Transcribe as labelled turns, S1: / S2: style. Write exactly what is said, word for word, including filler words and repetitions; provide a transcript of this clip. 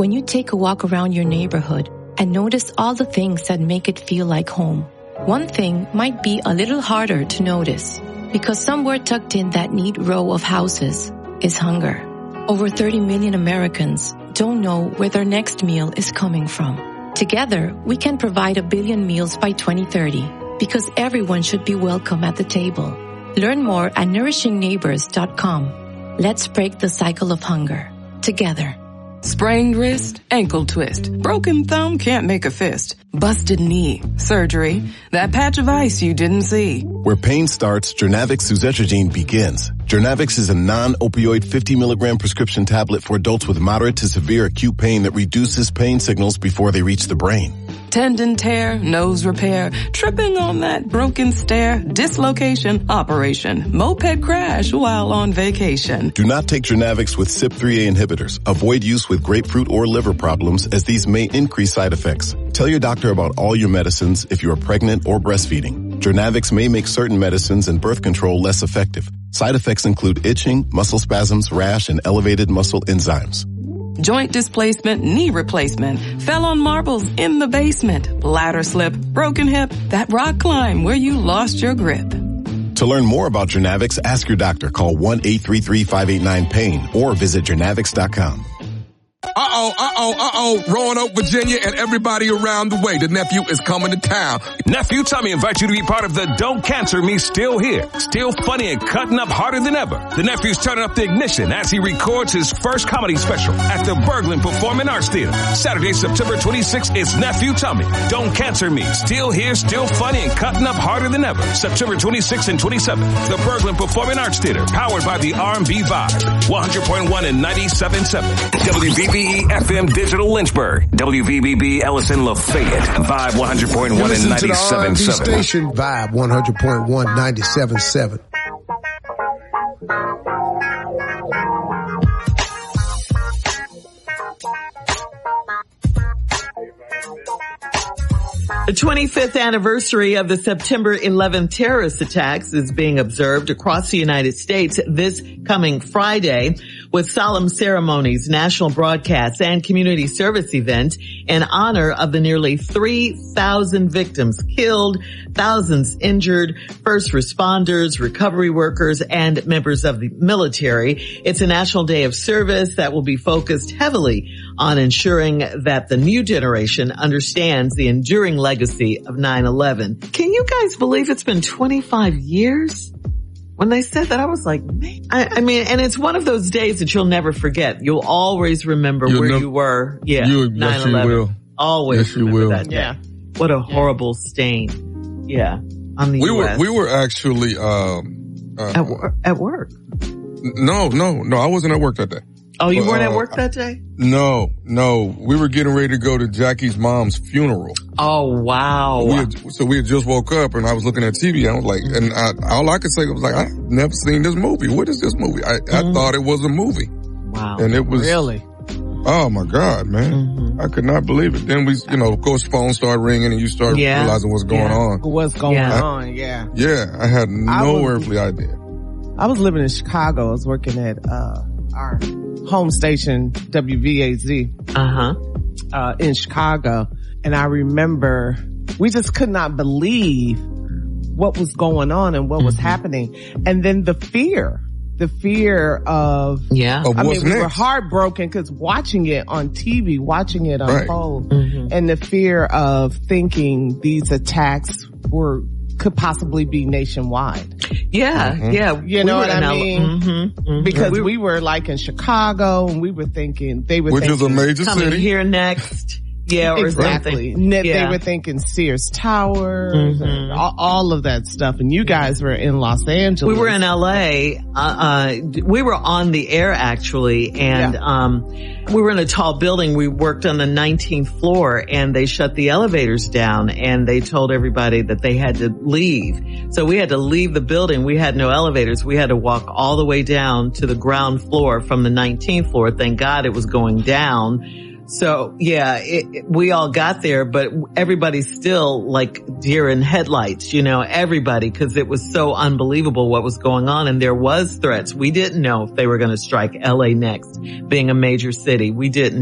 S1: when you take a walk around your neighborhood and notice all the things that make it feel like home. One thing might be a little harder to notice because somewhere tucked in that neat row of houses is hunger. Over thirty million Americans don't know where their next meal is coming from. Together, we can provide a billion meals by twenty thirty because everyone should be welcome at the table. Learn more at nourishing neighbors dot com. Let's break the cycle of hunger together.
S2: Sprained wrist, ankle twist, broken thumb can't make a fist, busted knee, surgery, that patch of ice you didn't see.
S3: Where pain starts, Journavx suzetrigine begins. Journavx is a non-opioid fifty milligram prescription tablet for adults with moderate to severe acute pain that reduces pain signals before they reach the brain.
S2: Tendon tear, nose repair, tripping on that broken stair, dislocation, operation, moped crash while on vacation.
S3: Do not take Journavx with C Y P three A inhibitors. Avoid use with grapefruit or liver problems as these may increase side effects. Tell your doctor about all your medicines if you are pregnant or breastfeeding. Journavx may make certain medicines and birth control less effective. Side effects include itching, muscle spasms, rash, and elevated muscle enzymes.
S2: Joint displacement, knee replacement, fell on marbles in the basement, ladder slip, broken hip, that rock climb where you lost your grip.
S3: To learn more about Journavx, ask your doctor. Call one eight three three, five eight nine, pain or visit journavx dot com.
S4: Uh-oh, uh-oh, uh-oh, Roanoke, Virginia, and everybody around the way. The nephew is coming to town.
S5: Nephew Tommy invites you to be part of the Don't Cancel Me Still Here. Still funny and cutting up harder than ever. The nephew's turning up the ignition as he records his first comedy special at the Berglund Performing Arts Theater. Saturday, September twenty-sixth, it's Nephew Tommy. Don't Cancel Me. Still here, still funny and cutting up harder than ever. September twenty-sixth and twenty-seventh, the Berglund Performing Arts Theater, powered by the R and B Vibe. one hundred point one and ninety-seven point seven. W V B E F M Digital Lynchburg, W V B B Ellison Lafayette, Vibe one hundred point one and ninety-seven point seven.
S6: Station Vibe one hundred point one, ninety-seven point seven.
S7: The twenty-fifth anniversary of the September eleventh terrorist attacks is being observed across the United States this coming Friday with solemn ceremonies, national broadcasts, and community service events in honor of the nearly three thousand victims killed, thousands injured, first responders, recovery workers, and members of the military. It's a national day of service that will be focused heavily on ensuring that the new generation understands the enduring legacy of nine eleven. Can you guys believe it's been twenty-five years? When they said that, I was like, man. I, I mean, and it's one of those days that you'll never forget. You'll always remember
S4: You'll
S7: where
S4: nev-
S7: you were. Yeah,
S4: you,
S7: nine eleven.
S4: Yes, you will.
S7: Always
S4: yes, you
S7: remember
S4: will.
S7: that day. Yeah. What a horrible stain. Yeah, on the
S4: we
S7: U S.
S4: were we were actually um, uh,
S7: at, wor- at work.
S4: No, no, no. I wasn't at work that day.
S7: Oh, you
S4: But,
S7: weren't
S4: uh,
S7: at work that day?
S4: No, no. We were getting ready to go to Jackie's mom's funeral.
S7: Oh, wow.
S4: We had, so we had just woke up and I was looking at T V and I was like, and I, all I could say was like, I've never seen this movie. What is this movie? I, mm-hmm. I thought it was a movie.
S7: Wow.
S4: And it was.
S8: Really?
S4: Oh my God, man. Mm-hmm. I could not believe it. Then we, you know, of course phones started ringing and you start
S7: yeah.
S4: realizing what's going
S8: yeah.
S4: on.
S8: What's going
S7: yeah.
S8: on, yeah.
S4: Yeah, I had no
S8: I was,
S4: earthly idea.
S8: I was living in Chicago. I was working at, uh, our home station, W V A Z.
S7: Uh-huh.
S8: Uh, in Chicago. And I remember we just could not believe what was going on and what mm-hmm. was happening. And then the fear, the fear of,
S7: yeah.
S4: Of
S8: I
S4: what's
S8: mean, we
S4: next.
S8: were heartbroken because watching it on T V, watching it unfold,
S7: right. mm-hmm.
S8: and the fear of thinking these attacks were, could possibly be nationwide.
S7: Yeah,
S8: mm-hmm.
S7: yeah.
S8: You know
S7: we
S8: what I mean?
S7: Mm-hmm, mm-hmm.
S8: Because we, we were like in Chicago and we were thinking, they were
S4: Which
S8: thinking.
S4: is a major
S7: coming
S4: city.
S7: here next. Yeah, or
S8: exactly.
S7: something.
S8: They
S7: Yeah.
S8: were thinking Sears Towers,
S7: mm-hmm.
S8: and all, all of that stuff. And you guys were in Los Angeles.
S7: We were in L A. Uh, uh, we were on the air actually, and, yeah. um, we were in a tall building. We worked on the nineteenth floor and they shut the elevators down and they told everybody that they had to leave. So we had to leave the building. We had no elevators. We had to walk all the way down to the ground floor from the nineteenth floor. Thank God it was going down. So yeah, it, it, we all got there, but everybody's still like deer in headlights, you know, everybody, because it was so unbelievable what was going on. And there was threats. We didn't know if they were going to strike L A next, being a major city. We didn't